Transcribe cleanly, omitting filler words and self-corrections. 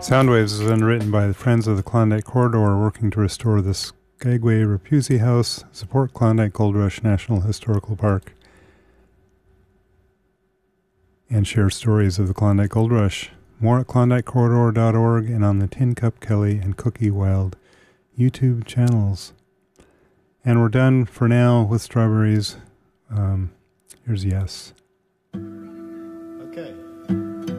Soundwaves is underwritten by the Friends of the Klondike Corridor working to restore the Skagway Repusi House, support Klondike Gold Rush National Historical Park, and share stories of the Klondike Gold Rush. More at klondikecorridor.org and on the Tin Cup Kelly and Cookie Wild YouTube channels. And we're done for now with strawberries. Here's Yes.